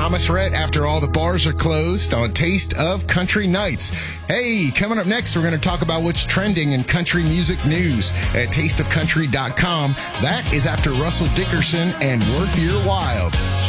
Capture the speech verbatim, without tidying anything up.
Thomas Rhett after all the bars are closed on Taste of Country Nights. Hey, coming up next, we're going to talk about what's trending in country music news at taste of country dot com. That is after Russell Dickerson and Worth Your Wild.